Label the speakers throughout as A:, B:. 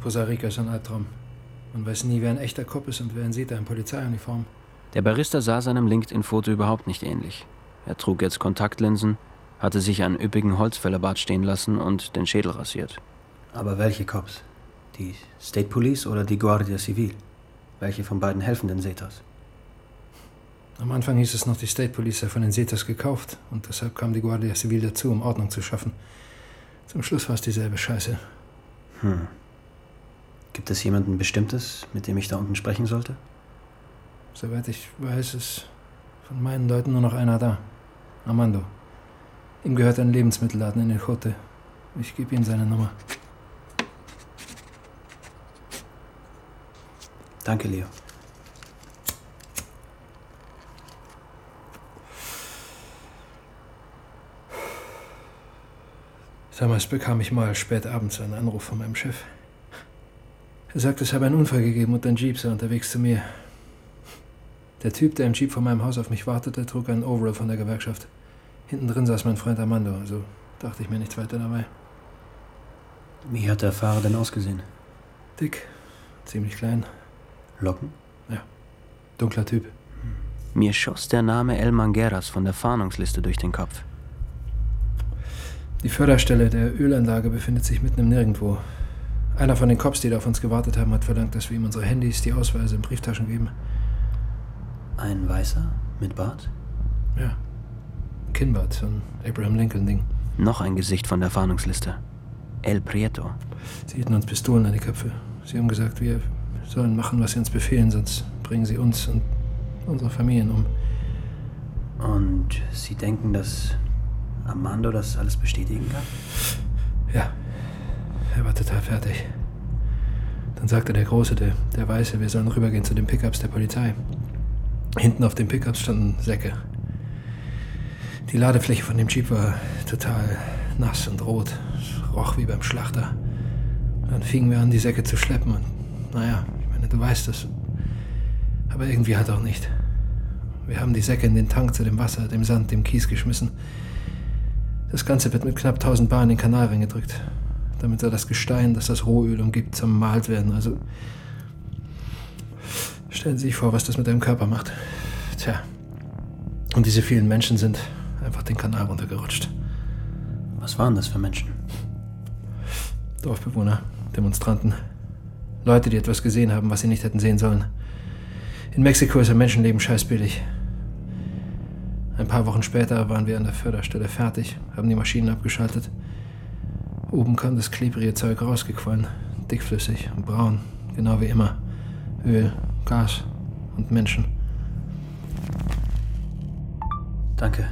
A: Costa Rica ist ein Albtraum. Man weiß nie, wer ein echter Cop ist und wer ein Seta in Polizeiuniform.
B: Der Barista sah seinem LinkedIn-Foto überhaupt nicht ähnlich. Er trug jetzt Kontaktlinsen, hatte sich einen üppigen Holzfällerbart stehen lassen und den Schädel rasiert.
C: Aber welche Cops? Die State Police oder die Guardia Civil? Welche von beiden helfen den Zetas?
A: Am Anfang hieß es noch, die State Police sei von den Zetas gekauft und deshalb kam die Guardia Civil dazu, um Ordnung zu schaffen. Zum Schluss war es dieselbe Scheiße.
C: Gibt es jemanden Bestimmtes, mit dem ich da unten sprechen sollte?
A: Soweit ich weiß, ist von meinen Leuten nur noch einer da. Armando. Ihm gehört ein Lebensmittelladen in El Jote. Ich gebe Ihnen seine Nummer.
C: Danke, Leo.
A: Damals bekam ich mal spät abends einen Anruf von meinem Chef. Er sagte, es habe einen Unfall gegeben und ein Jeep sei unterwegs zu mir. Der Typ, der im Jeep vor meinem Haus auf mich wartete, trug einen Overall von der Gewerkschaft. Hinten drin saß mein Freund Armando, also dachte ich mir nichts weiter dabei.
C: Wie hat der Fahrer denn ausgesehen?
A: Dick, ziemlich klein.
C: Locken?
A: Ja, dunkler Typ.
B: Mir schoss der Name El Mangueras von der Fahndungsliste durch den Kopf.
A: Die Förderstelle der Ölanlage befindet sich mitten im Nirgendwo. Einer von den Cops, die da auf uns gewartet haben, hat verlangt, dass wir ihm unsere Handys, die Ausweise in Brieftaschen geben.
C: Ein Weißer? Mit Bart?
A: Ja. Kinnbart, so ein Abraham Lincoln-Ding.
B: Noch ein Gesicht von der Fahndungsliste. El Prieto.
A: Sie hielten uns Pistolen an die Köpfe. Sie haben gesagt, wir sollen machen, was sie uns befehlen, sonst bringen sie uns und unsere Familien um.
C: Und Sie denken, dass Armando das alles bestätigen kann?
A: Ja, er war total fertig. Dann sagte der Große, der Weiße, wir sollen rübergehen zu den Pickups der Polizei. Hinten auf den Pickups standen Säcke. Die Ladefläche von dem Jeep war total nass und rot. Es roch wie beim Schlachter. Dann fingen wir an, die Säcke zu schleppen und, naja, ich meine, du weißt es. Aber irgendwie halt auch nicht. Wir haben die Säcke in den Tank zu dem Wasser, dem Sand, dem Kies geschmissen. Das Ganze wird mit knapp 1000 Bar in den Kanal reingedrückt, damit soll das Gestein, das das Rohöl umgibt, zermahlt werden. Also stellen Sie sich vor, was das mit deinem Körper macht. Tja. Und diese vielen Menschen sind einfach den Kanal runtergerutscht.
C: Was waren das für Menschen?
A: Dorfbewohner, Demonstranten. Leute, die etwas gesehen haben, was sie nicht hätten sehen sollen. In Mexiko ist ein Menschenleben scheißbillig. Ein paar Wochen später waren wir an der Förderstelle fertig, haben die Maschinen abgeschaltet. Oben kam das klebrige Zeug rausgequollen, dickflüssig und braun, genau wie immer. Öl, Gas und Menschen.
C: Danke.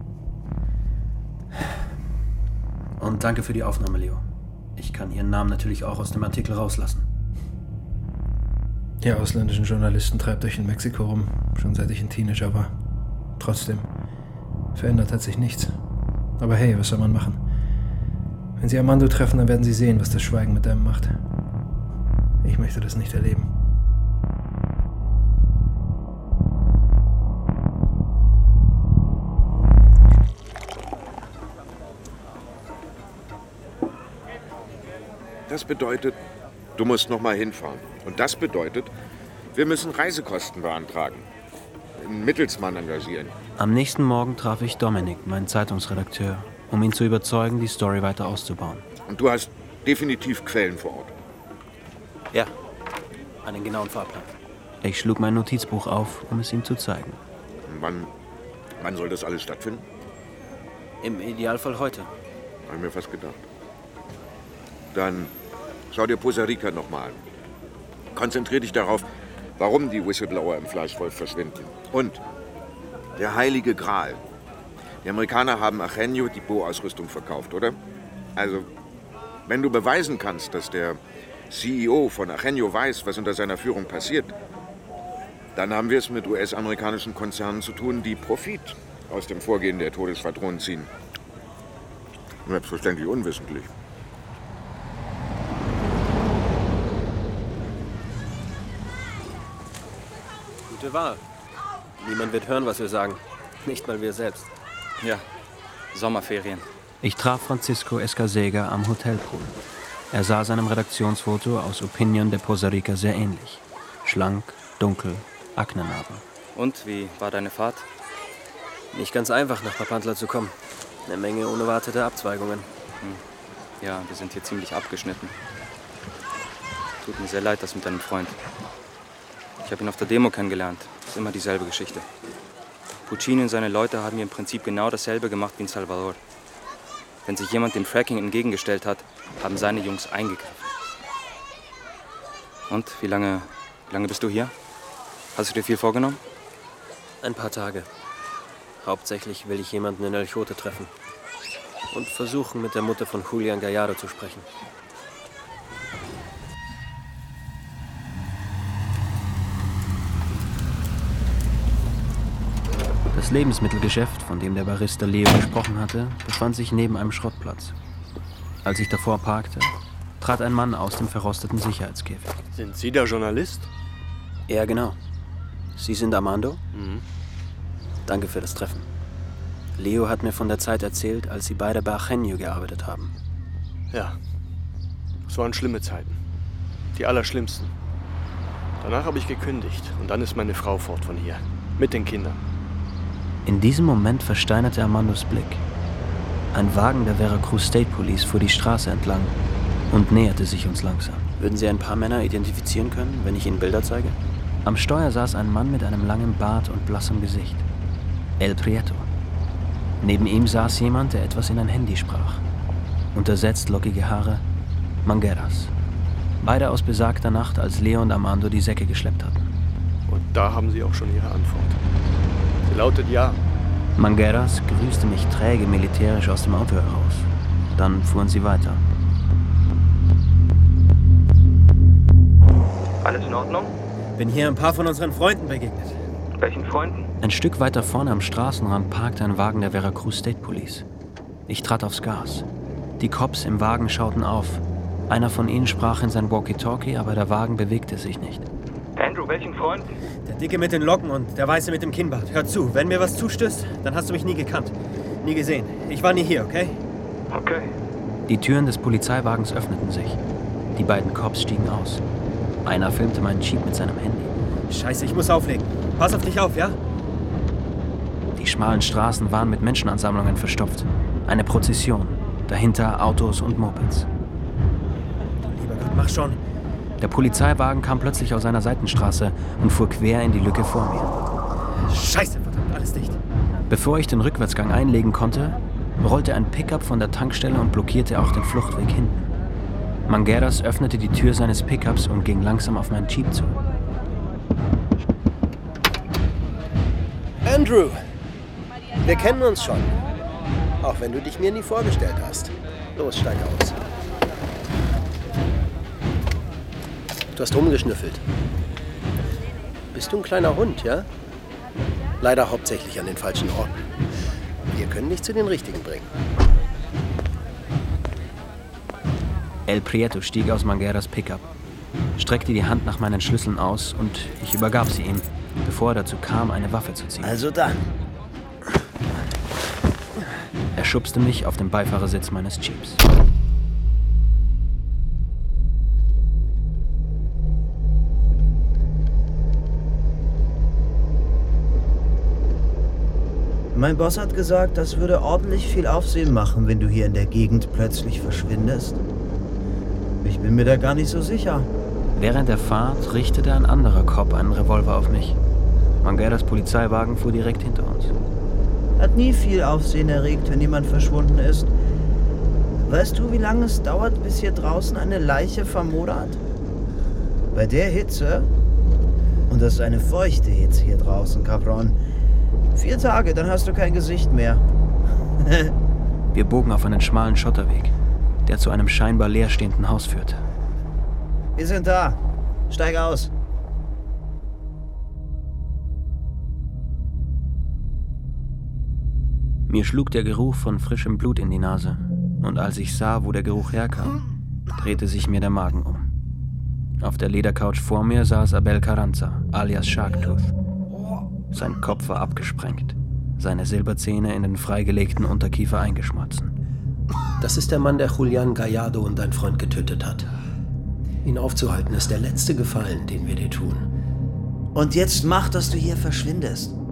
C: Und danke für die Aufnahme, Leo. Ich kann Ihren Namen natürlich auch aus dem Artikel rauslassen.
A: Ihr ausländischen Journalisten treibt euch in Mexiko rum, schon seit ich ein Teenager war. Trotzdem, verändert hat sich nichts. Aber hey, was soll man machen? Wenn Sie Armando treffen, dann werden Sie sehen, was das Schweigen mit einem macht. Ich möchte das nicht erleben.
D: Das bedeutet, du musst noch mal hinfahren. Und das bedeutet, wir müssen Reisekosten beantragen. Einen Mittelsmann engagieren.
B: Am nächsten Morgen traf ich Dominik, meinen Zeitungsredakteur, um ihn zu überzeugen, die Story weiter auszubauen.
D: Und du hast definitiv Quellen vor Ort.
C: Ja, einen genauen Fahrplan.
B: Ich schlug mein Notizbuch auf, um es ihm zu zeigen.
D: Wann soll das alles stattfinden?
C: Im Idealfall heute.
D: Hab ich mir fast gedacht. Dann schau dir Costa Rica noch mal an. Konzentrier dich darauf, warum die Whistleblower im Fleischwolf verschwinden. Und der heilige Gral. Die Amerikaner haben Agenio die Bohr-Ausrüstung verkauft, oder? Also, wenn du beweisen kannst, dass der CEO von Agenio weiß, was unter seiner Führung passiert, dann haben wir es mit US-amerikanischen Konzernen zu tun, die Profit aus dem Vorgehen der Todesschwadronen ziehen. Selbstverständlich unwissentlich.
C: Gute Wahl. Niemand wird hören, was wir sagen. Nicht mal wir selbst.
E: Ja, Sommerferien.
B: Ich traf Francisco Escasega am Hotelpool. Er sah seinem Redaktionsfoto aus Opinion de Poza Rica sehr ähnlich. Schlank, dunkel, Aknenarben.
E: Und, wie war deine Fahrt?
C: Nicht ganz einfach, nach Papantla zu kommen. Eine Menge unerwarteter Abzweigungen.
E: Ja, wir sind hier ziemlich abgeschnitten. Tut mir sehr leid, das mit deinem Freund. Ich habe ihn auf der Demo kennengelernt. Ist immer dieselbe Geschichte. Puccini und seine Leute haben hier im Prinzip genau dasselbe gemacht wie in Salvador. Wenn sich jemand dem Fracking entgegengestellt hat, haben seine Jungs eingegriffen. Und, wie lange bist du hier? Hast du dir viel vorgenommen?
C: Ein paar Tage. Hauptsächlich will ich jemanden in El Chote treffen. Und versuchen, mit der Mutter von Julian Gallardo zu sprechen.
B: Das Lebensmittelgeschäft, von dem der Barista Leo gesprochen hatte, befand sich neben einem Schrottplatz. Als ich davor parkte, trat ein Mann aus dem verrosteten Sicherheitskäfig.
F: Sind Sie der Journalist?
C: Ja, genau. Sie sind Armando? Danke für das Treffen. Leo hat mir von der Zeit erzählt, als Sie beide bei Argenio gearbeitet haben.
F: Ja. Es waren schlimme Zeiten. Die allerschlimmsten. Danach habe ich gekündigt und dann ist meine Frau fort von hier. Mit den Kindern.
B: In diesem Moment versteinerte Armandos Blick. Ein Wagen der Veracruz State Police fuhr die Straße entlang und näherte sich uns langsam.
C: Würden Sie ein paar Männer identifizieren können, wenn ich Ihnen Bilder zeige?
B: Am Steuer saß ein Mann mit einem langen Bart und blassem Gesicht. El Prieto. Neben ihm saß jemand, der etwas in ein Handy sprach. Untersetzt lockige Haare, Mangueras. Beide aus besagter Nacht, als Leo und Armando die Säcke geschleppt hatten.
F: Und da haben Sie auch schon Ihre Antwort. Sie lautet ja.
B: Mangueras grüßte mich träge militärisch aus dem Auto heraus. Dann fuhren sie weiter.
E: Alles in Ordnung?
C: Bin hier ein paar von unseren Freunden begegnet.
E: Welchen Freunden?
B: Ein Stück weiter vorne am Straßenrand parkte ein Wagen der Veracruz State Police. Ich trat aufs Gas. Die Cops im Wagen schauten auf. Einer von ihnen sprach in sein Walkie-Talkie, aber der Wagen bewegte sich nicht.
E: Andrew, welchen Freunden?
C: Der Dicke mit den Locken und der Weiße mit dem Kinnbart. Hör zu, wenn mir was zustößt, dann hast du mich nie gekannt. Nie gesehen. Ich war nie hier, okay?
E: Okay.
B: Die Türen des Polizeiwagens öffneten sich. Die beiden Cops stiegen aus. Einer filmte meinen Jeep mit seinem Handy.
C: Scheiße, ich muss auflegen. Pass auf dich auf, ja?
B: Die schmalen Straßen waren mit Menschenansammlungen verstopft. Eine Prozession. Dahinter Autos und Mopeds.
C: Lieber Gott, mach schon.
B: Der Polizeiwagen kam plötzlich aus einer Seitenstraße und fuhr quer in die Lücke vor mir.
C: Scheiße, verdammt, alles dicht.
B: Bevor ich den Rückwärtsgang einlegen konnte, rollte ein Pickup von der Tankstelle und blockierte auch den Fluchtweg hinten. Mangueras öffnete die Tür seines Pickups und ging langsam auf meinen Jeep zu.
G: Andrew, wir kennen uns schon. Auch wenn du dich mir nie vorgestellt hast. Los, steig aus. Du hast rumgeschnüffelt. Bist du ein kleiner Hund, ja? Leider hauptsächlich an den falschen Orten. Wir können dich zu den richtigen bringen.
B: El Prieto stieg aus Mangueras Pickup, streckte die Hand nach meinen Schlüsseln aus und ich übergab sie ihm, bevor er dazu kam, eine Waffe zu ziehen.
G: Also dann.
B: Er schubste mich auf den Beifahrersitz meines Jeeps.
H: Mein Boss hat gesagt, das würde ordentlich viel Aufsehen machen, wenn du hier in der Gegend plötzlich verschwindest. Ich bin mir da gar nicht so sicher.
B: Während der Fahrt richtete ein anderer Cop einen Revolver auf mich. Mangueras Polizeiwagen fuhr direkt hinter uns.
H: Hat nie viel Aufsehen erregt, wenn jemand verschwunden ist. Weißt du, wie lange es dauert, bis hier draußen eine Leiche vermodert? Bei der Hitze? Und das ist eine feuchte Hitze hier draußen, Cabron. 4 Tage, dann hast du kein Gesicht mehr.
B: Wir bogen auf einen schmalen Schotterweg, der zu einem scheinbar leerstehenden Haus führte.
H: Wir sind da. Steig aus.
B: Mir schlug der Geruch von frischem Blut in die Nase. Und als ich sah, wo der Geruch herkam, drehte sich mir der Magen um. Auf der Ledercouch vor mir saß Abel Carranza, alias Sharktooth. Sein Kopf war abgesprengt, seine Silberzähne in den freigelegten Unterkiefer eingeschmolzen.
G: Das ist der Mann, der Julian Gallardo und dein Freund getötet hat. Ihn aufzuhalten ist der letzte Gefallen, den wir dir tun.
H: Und jetzt mach, dass du hier verschwindest.